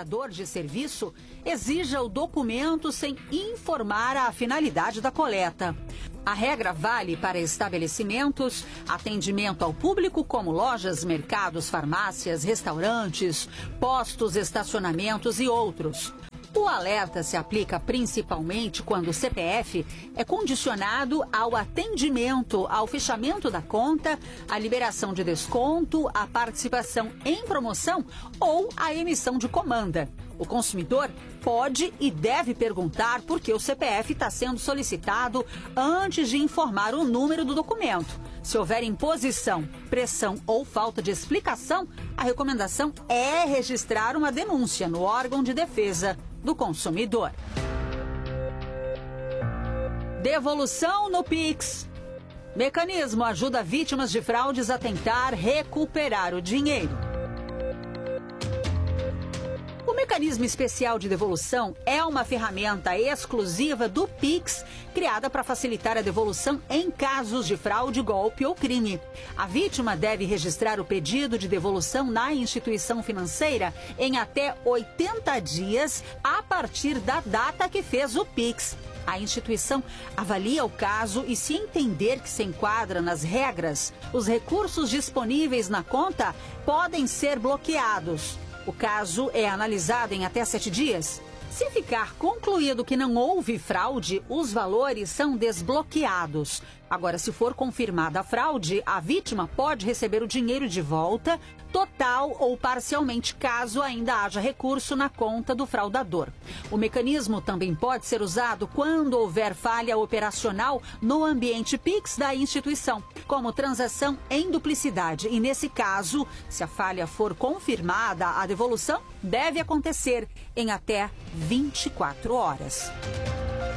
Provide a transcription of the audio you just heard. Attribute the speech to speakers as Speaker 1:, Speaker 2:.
Speaker 1: prestador de serviço exija o documento sem informar a finalidade da coleta. A regra vale para estabelecimentos, atendimento ao público como lojas, mercados, farmácias, restaurantes, postos, estacionamentos e outros. O alerta se aplica principalmente quando o CPF é condicionado ao atendimento, ao fechamento da conta, à liberação de desconto, à participação em promoção ou à emissão de comanda. O consumidor pode e deve perguntar por que o CPF está sendo solicitado antes de informar o número do documento. Se houver imposição, pressão ou falta de explicação, a recomendação é registrar uma denúncia no órgão de defesa do consumidor. Devolução no Pix. Mecanismo ajuda vítimas de fraudes a tentar recuperar o dinheiro. O mecanismo especial de devolução é uma ferramenta exclusiva do Pix, criada para facilitar a devolução em casos de fraude, golpe ou crime. A vítima deve registrar o pedido de devolução na instituição financeira em até 80 dias a partir da data que fez o Pix. A instituição avalia o caso e, se entender que se enquadra nas regras, os recursos disponíveis na conta podem ser bloqueados. O caso é analisado em até 7 dias. Se ficar concluído que não houve fraude, os valores são desbloqueados. Agora, se for confirmada a fraude, a vítima pode receber o dinheiro de volta, total ou parcialmente, caso ainda haja recurso na conta do fraudador. O mecanismo também pode ser usado quando houver falha operacional no ambiente Pix da instituição, como transação em duplicidade. E nesse caso, se a falha for confirmada, a devolução deve acontecer em até 24 horas.